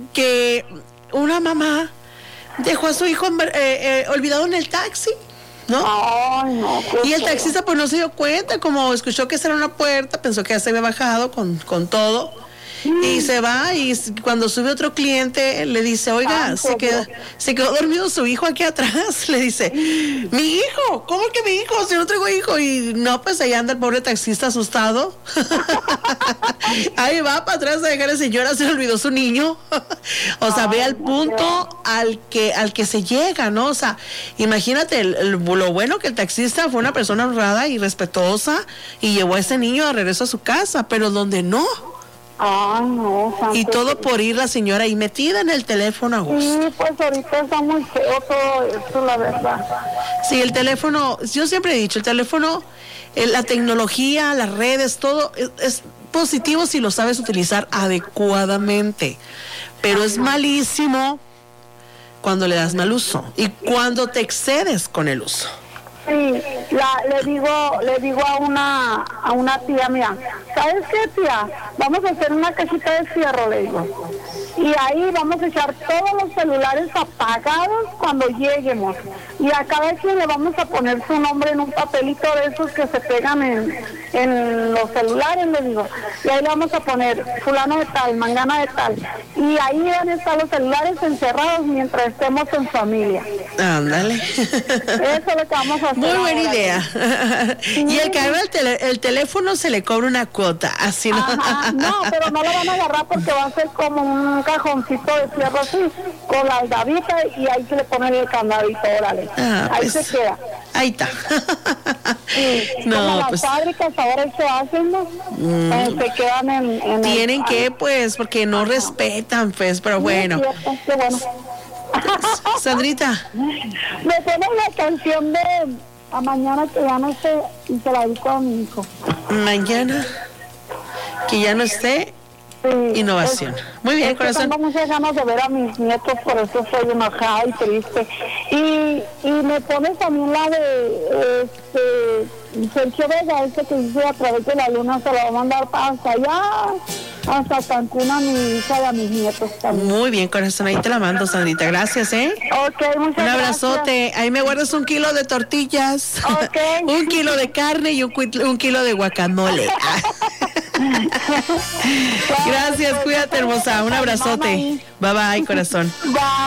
que una mamá dejó a su hijo olvidado en el taxi, ¿no? Ay, no. Y el taxista pues no se dio cuenta, como escuchó que cerró una puerta, pensó que ya se había bajado con todo. Y se va, y cuando sube otro cliente le dice, oiga, se quedó dormido su hijo aquí atrás. Le dice, mi hijo, ¿cómo que mi hijo? Si no traigo hijo. Y no, pues ahí anda el pobre taxista asustado. Ahí va para atrás a dejar a la señora, se le olvidó su niño. O sea, ve al punto al que se llega, ¿no? O sea, imagínate lo bueno que el taxista fue una persona honrada y respetuosa y llevó a ese niño de regreso a su casa, pero donde no. Ay, no, Y todo por ir la señora ahí metida en el teléfono a gusto. Sí, pues ahorita está muy feo todo esto, la verdad. Sí, el teléfono, yo siempre he dicho, el teléfono, la tecnología, las redes, todo es positivo si lo sabes utilizar adecuadamente, pero es malísimo cuando le das mal uso y cuando te excedes con el uso. Sí, le digo a una tía mía, ¿sabes qué, tía? Vamos a hacer una cajita de fierro, le digo. Y ahí vamos a echar todos los celulares apagados cuando lleguemos. Y a cada quien le vamos a poner su nombre en un papelito de esos que se pegan en los celulares, le digo. Y ahí le vamos a poner fulano de tal, mangana de tal. Y ahí van a estar los celulares encerrados mientras estemos en familia. Ándale. Eso es lo que vamos a hacer. Muy buena idea. Sí. Y el que agarra el teléfono se le cobra una cuota, así no. Ajá, no, pero no lo van a agarrar porque va a ser como un cajoncito de fierro así, con la aldabita y ahí se le ponen el candadito, órale. Ahí se queda. Ahí está. Sí, no, como las pues, fábricas ahora eso hacen, ¿no? Se quedan en tienen que, pues, porque no respetan, pues, pero bueno. Sí, es cierto, qué bueno. Sandrita. Me ponen la canción de A Mañana que ya no esté y se la dedico a mi hijo. Mañana que ya no esté. Sí, innovación. Muy bien, corazón. Tengo muchas ganas de ver a mis nietos, por eso estoy enojada y triste. Y me pones también la de Sergio Vega, que dice A Través de la Luna, se la va a mandar hasta allá, hasta Cancún a mi hija y a mis nietos también. Muy bien, corazón, ahí te la mando, Sandrita. Gracias, Ok, muchas gracias. Un abrazote. Ahí me guardas 1 kilo de tortillas. Ok. 1 kilo de carne y 1 kilo de guacamole. Gracias, cuídate, hermosa. Un abrazote. Bye bye, corazón. Bye.